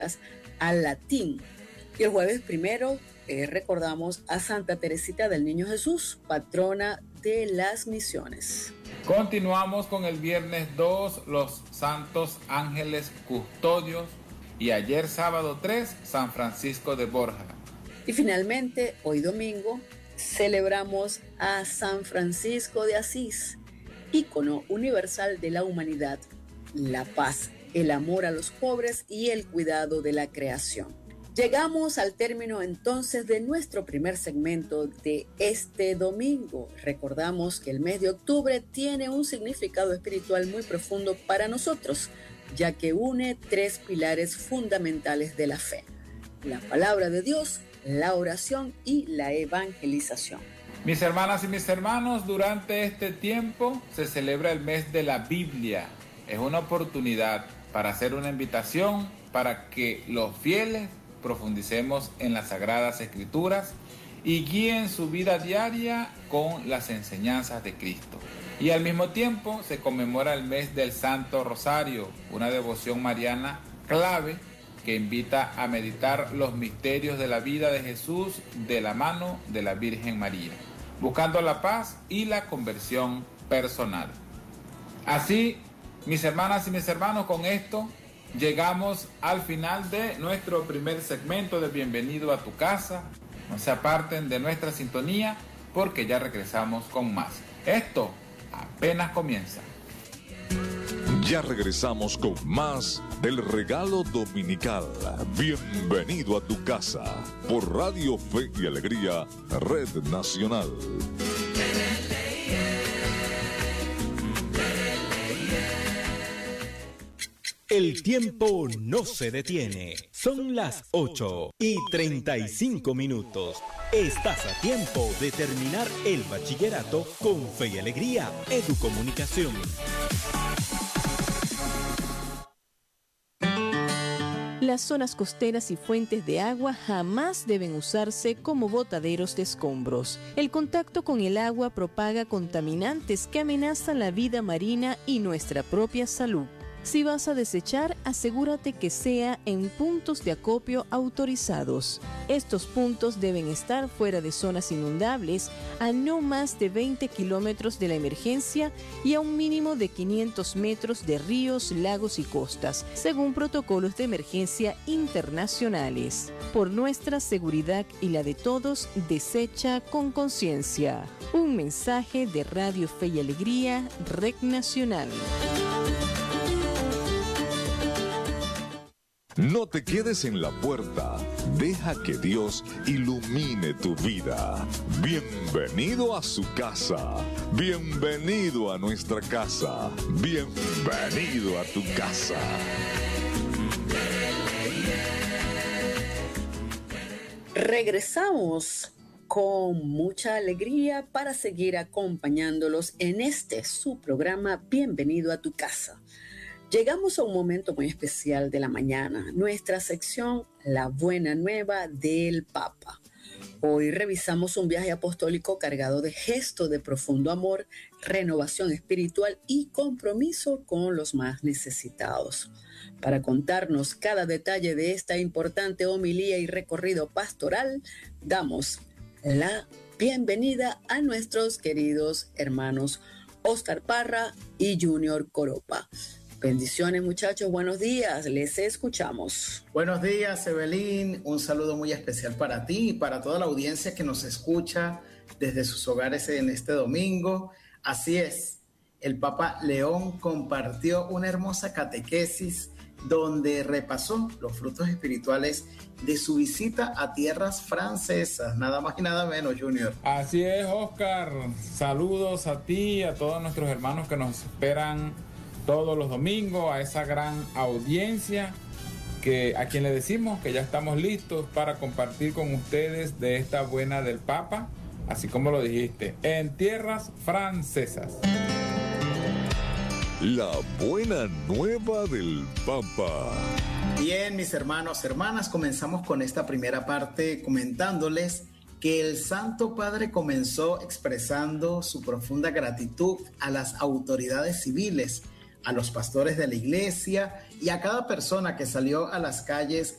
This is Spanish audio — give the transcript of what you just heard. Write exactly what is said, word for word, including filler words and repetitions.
al latín. Y el jueves primero eh, recordamos a Santa Teresita del Niño Jesús, patrona de las misiones. Continuamos con el viernes dos, los santos ángeles custodios, y ayer sábado tres, San Francisco de Borja. Y finalmente, hoy domingo, celebramos a San Francisco de Asís, ícono universal de la humanidad, la paz, el amor a los pobres y el cuidado de la creación. Llegamos al término entonces de nuestro primer segmento de este domingo. Recordamos que el mes de octubre tiene un significado espiritual muy profundo para nosotros, ya que une tres pilares fundamentales de la fe: la palabra de Dios, la oración y la evangelización. Mis hermanas y mis hermanos, durante este tiempo se celebra el mes de la Biblia. Es una oportunidad para hacer una invitación para que los fieles profundicemos en las Sagradas Escrituras y guíen su vida diaria con las enseñanzas de Cristo. Y al mismo tiempo se conmemora el mes del Santo Rosario, una devoción mariana clave que invita a meditar los misterios de la vida de Jesús de la mano de la Virgen María, buscando la paz y la conversión personal. Así, mis hermanas y mis hermanos, con esto llegamos al final de nuestro primer segmento de Bienvenido a tu casa. No se aparten de nuestra sintonía porque ya regresamos con más. Esto apenas comienza. Ya regresamos con más del regalo dominical. Bienvenido a tu casa por Radio Fe y Alegría, Red Nacional. El tiempo no se detiene. Son las ocho y treinta y cinco minutos. Estás a tiempo de terminar el bachillerato con Fe y Alegría, Educomunicación. Las zonas costeras y fuentes de agua jamás deben usarse como botaderos de escombros. El contacto con el agua propaga contaminantes que amenazan la vida marina y nuestra propia salud. Si vas a desechar, asegúrate que sea en puntos de acopio autorizados. Estos puntos deben estar fuera de zonas inundables, a no más de veinte kilómetros de la emergencia y a un mínimo de quinientos metros de ríos, lagos y costas, según protocolos de emergencia internacionales. Por nuestra seguridad y la de todos, desecha con conciencia. Un mensaje de Radio Fe y Alegría, Red Nacional. No te quedes en la puerta. Deja que Dios ilumine tu vida. Bienvenido a su casa. Bienvenido a nuestra casa. Bienvenido a tu casa. Regresamos con mucha alegría para seguir acompañándolos en este su programa Bienvenido a tu casa. Llegamos a un momento muy especial de la mañana, nuestra sección La Buena Nueva del Papa. Hoy revisamos un viaje apostólico cargado de gestos de profundo amor, renovación espiritual y compromiso con los más necesitados. Para contarnos cada detalle de esta importante homilía y recorrido pastoral, damos la bienvenida a nuestros queridos hermanos Óscar Parra y Junior Coropa. Bendiciones, muchachos, buenos días, les escuchamos. Buenos días, Evelyn, un saludo muy especial para ti y para toda la audiencia que nos escucha desde sus hogares en este domingo. Así es, el Papa León compartió una hermosa catequesis donde repasó los frutos espirituales de su visita a tierras francesas, nada más y nada menos, Junior. Así es, Oscar, saludos a ti y a todos nuestros hermanos que nos esperan todos los domingos, a esa gran audiencia que a quien le decimos que ya estamos listos para compartir con ustedes de esta buena del Papa, así como lo dijiste, en tierras francesas. La buena nueva del Papa. Bien, mis hermanos, hermanas, comenzamos con esta primera parte comentándoles que el Santo Padre comenzó expresando su profunda gratitud a las autoridades civiles a los pastores de la iglesia y a cada persona que salió a las calles